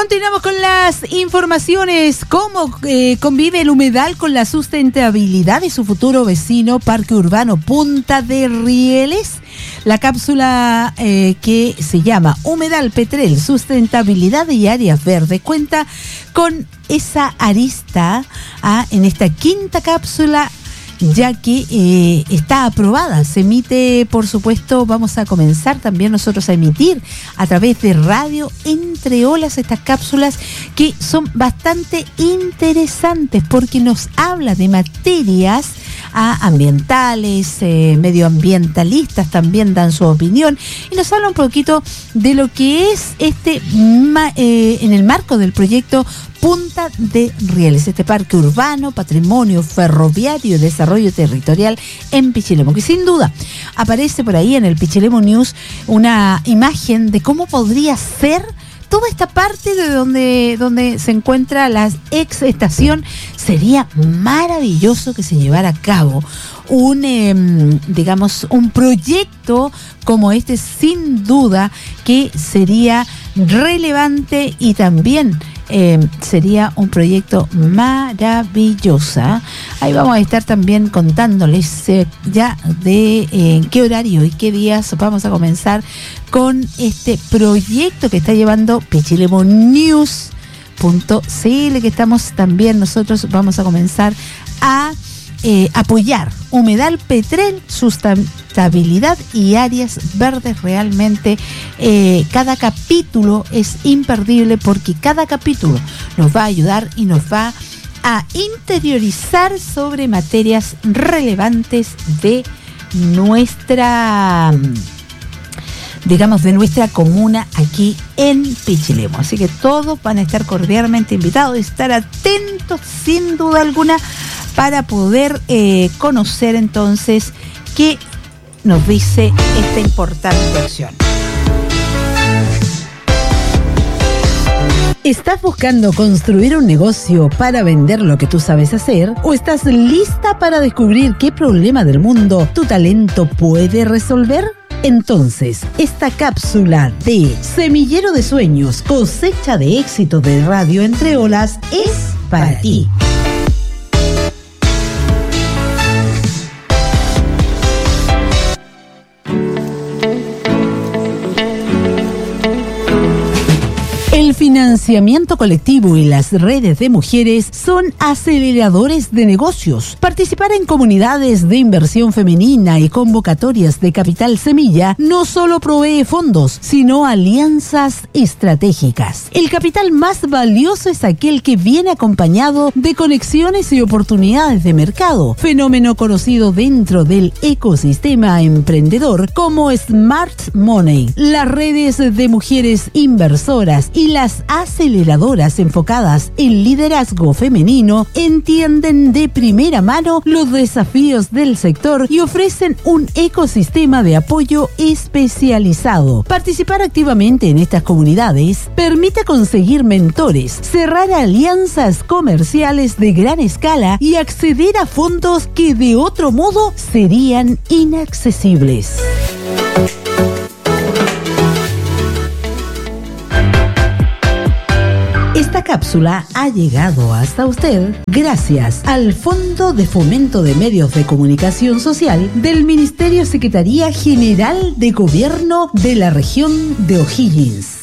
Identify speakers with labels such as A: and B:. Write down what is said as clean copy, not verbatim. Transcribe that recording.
A: Continuamos con las informaciones. ¿Cómo convive el humedal con la sustentabilidad de su futuro vecino Parque Urbano Punta de Rieles? La cápsula que se llama Humedal Petrel, Sustentabilidad y Áreas Verdes cuenta con esa arista en esta quinta cápsula, ya que está aprobada. Se emite, por supuesto, vamos a comenzar también nosotros a emitir a través de radio Entre Olas estas cápsulas que son bastante interesantes porque nos habla de materias ambientales, medioambientalistas también dan su opinión y nos habla un poquito de lo que es en el marco del proyecto Punta de Rieles, este parque urbano, patrimonio ferroviario y desarrollo territorial en Pichilemu, que sin duda aparece por ahí en el Pichilemu News una imagen de cómo podría ser toda esta parte de donde se encuentra la ex estación. Sería maravilloso que se llevara a cabo un proyecto como este, sin duda que sería relevante y también sería un proyecto maravilloso. Ahí vamos a estar también contándoles ya de qué horario y qué días vamos a comenzar con este proyecto que está llevando Pichilemu News.cl, que estamos también nosotros vamos a comenzar a apoyar Humedal Petrel, sustentabilidad y áreas verdes. Realmente cada capítulo es imperdible porque cada capítulo nos va a ayudar y nos va a interiorizar sobre materias relevantes de nuestra comuna aquí en Pichilemu. Así que todos van a estar cordialmente invitados y estar atentos sin duda alguna para poder conocer entonces qué nos dice esta importante acción. ¿Estás buscando construir un negocio para vender lo que tú sabes hacer? ¿O estás lista para descubrir qué problema del mundo tu talento puede resolver? Entonces, esta cápsula de Semillero de Sueños, cosecha de éxito de Radio Entre Olas es para ti. El financiamiento colectivo y las redes de mujeres son aceleradores de negocios. Participar en comunidades de inversión femenina y convocatorias de capital semilla no solo provee fondos, sino alianzas estratégicas. El capital más valioso es aquel que viene acompañado de conexiones y oportunidades de mercado, fenómeno conocido dentro del ecosistema emprendedor como Smart Money. Las redes de mujeres inversoras y las aceleradoras enfocadas en liderazgo femenino entienden de primera mano los desafíos del sector y ofrecen un ecosistema de apoyo especializado. Participar activamente en estas comunidades permite conseguir mentores, cerrar alianzas comerciales de gran escala y acceder a fondos que de otro modo serían inaccesibles. Esta cápsula ha llegado hasta usted gracias al Fondo de Fomento de Medios de Comunicación Social del Ministerio Secretaría General de Gobierno de la Región de O'Higgins.